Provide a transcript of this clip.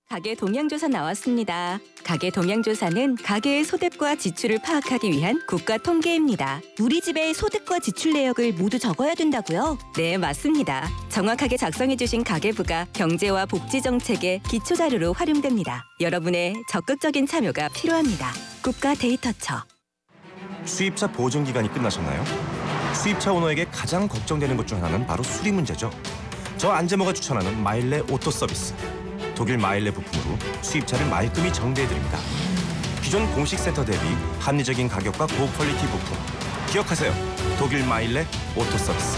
가계 동향조사 나왔습니다. 가계 동향조사는 가계의 소득과 지출을 파악하기 위한 국가 통계입니다. 우리 집의 소득과 지출 내역을 모두 적어야 된다고요? 네, 맞습니다. 정확하게 작성해주신 가계부가 경제와 복지 정책의 기초 자료로 활용됩니다. 여러분의 적극적인 참여가 필요합니다. 국가 데이터처. 수입차 보증 기간이 끝나셨나요? 수입차 오너에게 가장 걱정되는 것 중 하나는 바로 수리 문제죠. 저 안재모가 추천하는 마일레 오토 서비스. 독일 마일레 부품으로 수입차를 말끔히 정비해드립니다. 기존 공식 센터 대비 합리적인 가격과 고퀄리티 부품. 기억하세요. 독일 마일레 오토 서비스.